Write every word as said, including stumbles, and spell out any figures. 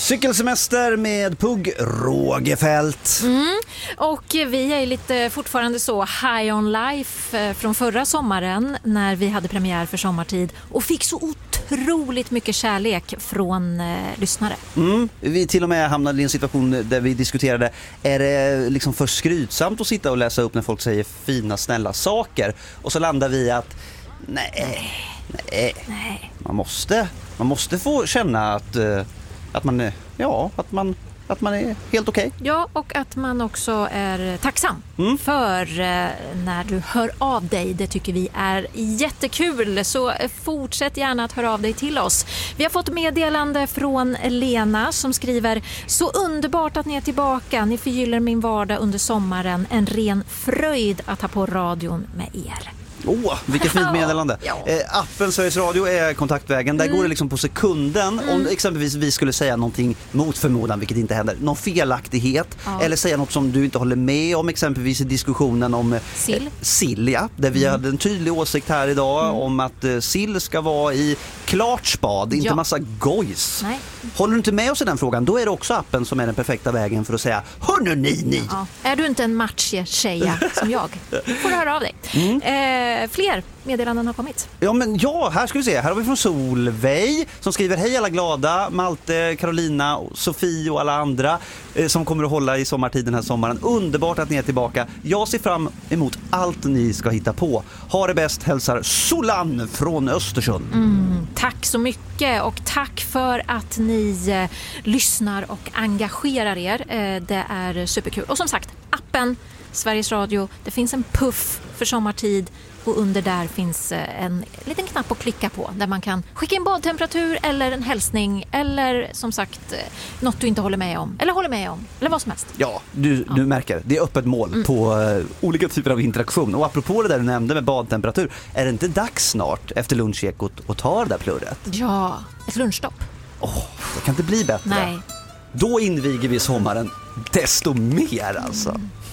Cykelsemester med Pugg Rågefält. Mm. Och vi är lite fortfarande så high on life från förra sommaren när vi hade premiär för Sommartid och fick så otroligt mycket kärlek från eh, lyssnare. Mm. Vi till och med hamnade i en situation där vi diskuterade, är det liksom för skrytsamt att sitta och läsa upp när folk säger fina, snälla saker? Och så landar vi att nej, nej, nej. Man måste, man måste få känna att, att man är, ja, att man Att man är helt okej. Okay. Ja, och att man också är tacksam mm. för eh, när du hör av dig. Det tycker vi är jättekul. Så fortsätt gärna att höra av dig till oss. Vi har fått meddelande från Lena som skriver: så underbart att ni är tillbaka. Ni förgyller min vardag under sommaren. En ren fröjd att ha på radion med er. Åh, oh, vilket fint meddelande. Ja. Eh, appen Sveriges Radio är kontaktvägen. Där mm. går det liksom på sekunden. Mm. Om exempelvis vi skulle säga någonting mot förmodan, vilket inte händer, någon felaktighet, ja. Eller säga något som du inte håller med om, exempelvis i diskussionen om sill, eh, sill ja, där vi mm. hade en tydlig åsikt här idag mm. om att eh, sill ska vara i klart spad, inte ja. massa gojs. Nej. Håller du inte med oss i den frågan, då är det också appen som är den perfekta vägen för att säga hörnu ni, ni. Ja. Är du inte en matchtjeja som jag, får du höra av dig. Mm. Eh, fler meddelanden har kommit. Ja, men ja, här ska vi se. Här har vi från Solveig som skriver: hej alla glada, Malte, Carolina, Sofie och alla andra eh, som kommer att hålla i sommartiden här sommaren. Underbart att ni är tillbaka. Jag ser fram emot allt ni ska hitta på. Ha det bäst, hälsar Solan från Östersund. Mm, tack så mycket och tack för att ni eh, lyssnar och engagerar er. Eh, det är superkul. Och som sagt, appen Sveriges Radio, det finns en puff för sommartid och under där finns en liten knapp att klicka på där man kan skicka in badtemperatur eller en hälsning eller som sagt något du inte håller med om eller håller med om eller vad som helst. Ja, du, ja. du märker, det är öppet mål mm. på uh, olika typer av interaktion. Och apropå det där du nämnde med badtemperatur, är det inte dags snart efter lunchekot att ta det där plurret? Ja, ett lunchstopp. Åh, oh, det kan inte bli bättre. Nej. Då inviger vi sommaren desto mer alltså. Mm.